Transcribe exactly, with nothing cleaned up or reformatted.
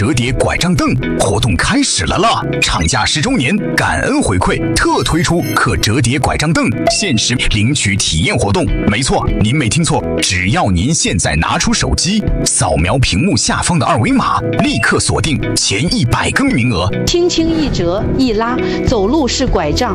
折叠拐杖凳活动开始了啦！厂家十周年感恩回馈，特推出可折叠拐杖凳限时领取体验活动。没错，您没听错，只要您现在拿出手机，扫描屏幕下方的二维码，立刻锁定前一百个名额。 轻轻一折一拉，走路是拐杖，